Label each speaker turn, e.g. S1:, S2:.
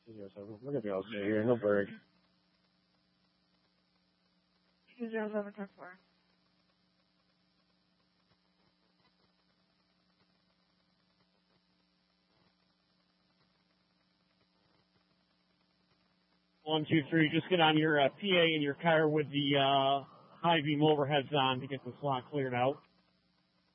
S1: Look at me all day here. No break.
S2: 207-4.
S1: One, two, three. Just get on your PA in your car with the high beam overheads on to get the slot cleared out.